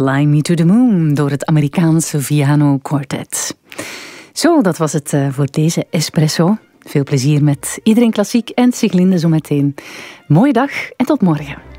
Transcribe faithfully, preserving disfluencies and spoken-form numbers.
Fly Me to the Moon door het Amerikaanse Piano Quartet. Zo, dat was het uh, voor deze Espresso. Veel plezier met Iedereen Klassiek en Siglinde zometeen. Mooie dag en tot morgen.